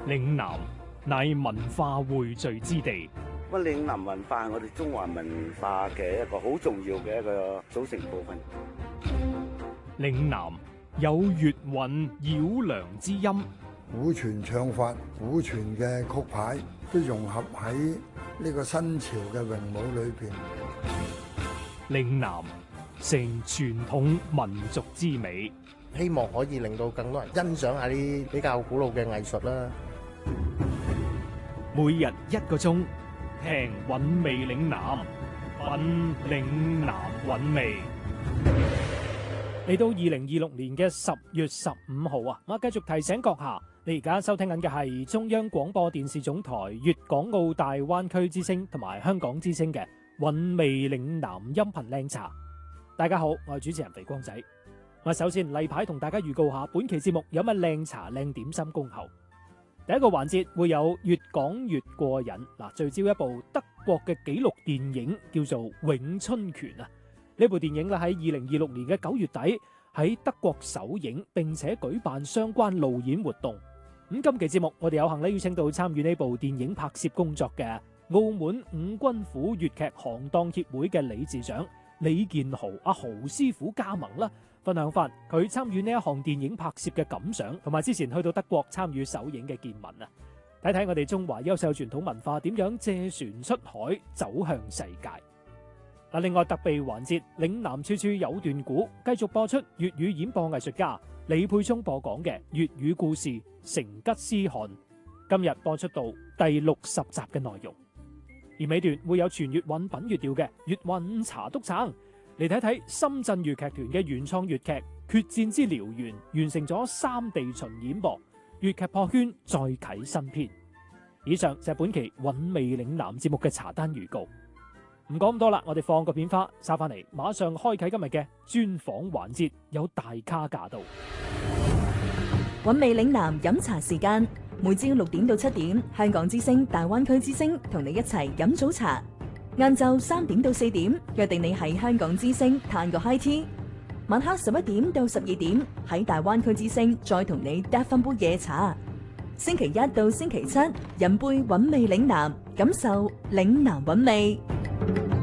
嶺南乃文化匯聚之地。 咁嶺南文化係我哋中華文化嘅一個好重要嘅一個組成部分。 嶺南有粵韻繞梁之音， 古傳唱法、古傳嘅曲牌都融合喺呢個新潮嘅詠舞裏邊。 嶺南成傳統民族之美， 希望可以令到更多人欣賞下啲比較古老嘅藝術啦。 每日1個鐘，聽韻味嶺南，品嶺南韻味。嚟到2026年嘅10月15號啊！我繼續提醒閣下，你而家收聽緊嘅係中央廣播電視總台粵港澳大灣區之聲同埋香港之聲嘅韻味嶺南音頻靚茶。大家好，我係主持人肥光仔。我首先例牌同大家預告下，本期節目有乜靚茶靚點心恭候。第一個環節會有越講越過癮，聚焦一部德國嘅紀錄電影，叫做《詠春拳》啊！呢部電影咧喺2026年嘅9月底喺德國首映，並且舉辦相關路演活動。咁今期節目我哋有幸咧邀請到參與呢部電影拍攝工作嘅澳門五軍府粵劇行當協會嘅理事長李建豪阿豪師傅加盟啦，分享翻佢參與呢一項電影拍攝嘅感想，同埋之前去到德國參與首映嘅見聞啊！睇睇我哋中華優秀傳統文化點樣借船出海走向世界。另外特備環節嶺南處處有段古，繼續播出粵語演播藝術家李沛聰播講嘅粵語故事《成吉思汗》，今日播出到第60集嘅內容。而尾段會有全粵韻品粵調嘅粵韻茶督撐，嚟睇睇深圳粵劇團嘅原創粵劇《決戰之燎原》完成咗3地巡演播，粵劇破圈再啟新篇。以上就係本期韻味嶺南節目嘅茶單預告。唔講咁多啦，我哋放個片花，收翻嚟，馬上開啟今日嘅專訪環節，有大咖駕到。 韻味嶺南飲茶時間，每朝6點到7點，香港之聲、大灣區之聲同你一齊飲早茶。晏晝3點到4點，約定你喺香港之聲嘆個 high tea。晚黑11點到12點，喺大灣區之聲再同你嗒翻杯夜茶。星期1到星期7，飲杯韻味嶺南，感受嶺南韻味。